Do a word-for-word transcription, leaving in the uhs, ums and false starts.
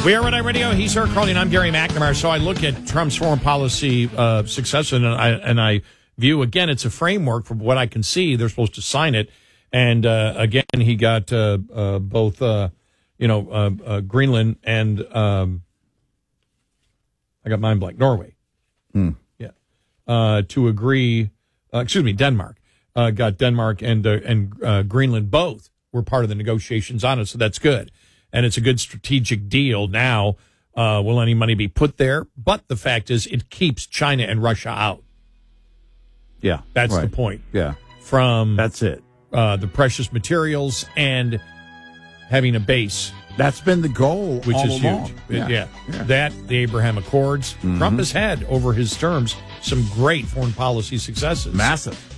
We are Red Eye Radio. He's Eric Carly, and I'm Gary McNamara. So I look at Trump's foreign policy uh, success, and I and I view, again, it's a framework from what I can see. They're supposed to sign it. And, uh, again, he got uh, uh, both, uh, you know, uh, uh, Greenland and um, I got mine blank, Norway. Mm. Yeah. Uh, to agree, uh, excuse me, Denmark. Uh, got Denmark and, uh, and uh, Greenland both were part of the negotiations on it, so that's good. And it's a good strategic deal. Now, uh, will any money be put there? But the fact is, it keeps China and Russia out. Yeah. That's right. the point. Yeah. From That's it. Uh, the precious materials and having a base. That's been the goal, which all is along. huge. Yeah. Yeah. Yeah. That, the Abraham Accords. Mm-hmm. Trump has had, over his terms, some great foreign policy successes. Massive.